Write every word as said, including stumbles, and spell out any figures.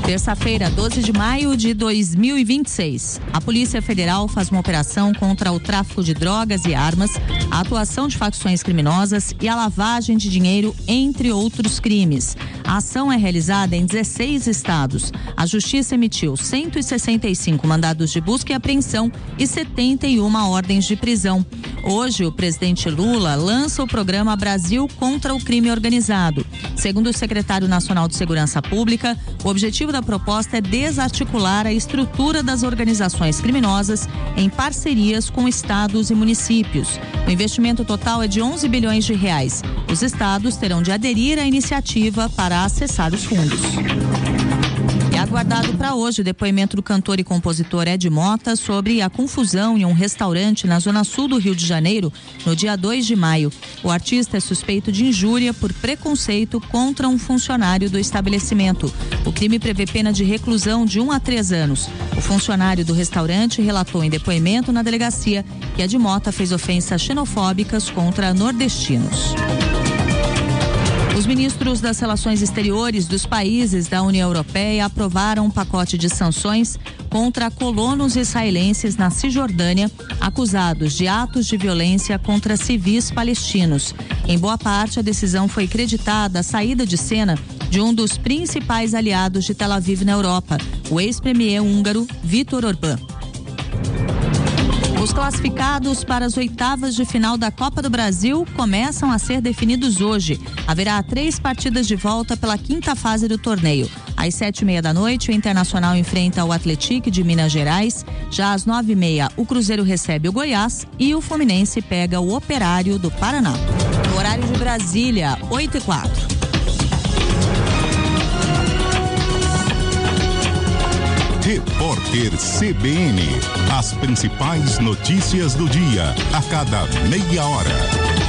Terça-feira, doze de maio de dois mil e vinte e seis. A Polícia Federal faz uma operação contra o tráfico de drogas e armas, a atuação de facções criminosas e a lavagem de dinheiro, entre outros crimes. A ação é realizada em dezesseis estados. A Justiça emitiu cento e sessenta e cinco mandados de busca e apreensão e setenta e uma ordens de prisão. Hoje, o presidente Lula lança o programa Brasil contra o Crime Organizado. Segundo o secretário nacional de Segurança Pública, o objetivo da proposta é desarticular a estrutura das organizações criminosas em parcerias com estados e municípios. O investimento total é de onze bilhões de reais. Os estados terão de aderir à iniciativa para acessar os fundos. É aguardado para hoje o depoimento do cantor e compositor Ed Mota sobre a confusão em um restaurante na zona sul do Rio de Janeiro no dia dois de maio. O artista é suspeito de injúria por preconceito contra um funcionário do estabelecimento. O crime prevê pena de reclusão de um a três anos. O funcionário do restaurante relatou em depoimento na delegacia que Ed Mota fez ofensas xenofóbicas contra nordestinos. Os ministros das Relações Exteriores dos países da União Europeia aprovaram um pacote de sanções contra colonos israelenses na Cisjordânia, acusados de atos de violência contra civis palestinos. Em boa parte, a decisão foi creditada à saída de cena de um dos principais aliados de Tel Aviv na Europa, o ex-premier húngaro Viktor Orbán. Os classificados para as oitavas de final da Copa do Brasil começam a ser definidos hoje. Haverá três partidas de volta pela quinta fase do torneio. Às sete e meia da noite, o Internacional enfrenta o Atlético de Minas Gerais. Já às nove e meia, o Cruzeiro recebe o Goiás e o Fluminense pega o Operário do Paraná. No horário de Brasília, oito e quatro. Repórter C B N. As principais notícias do dia, a cada meia hora.